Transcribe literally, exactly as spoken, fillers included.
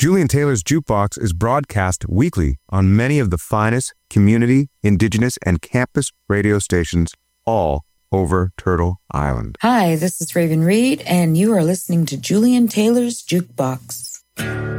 Julian Taylor's Jukebox is broadcast weekly on many of the finest community, indigenous, and campus radio stations all over Turtle Island. Hi, this is Raven Reed, and you are listening to Julian Taylor's Jukebox.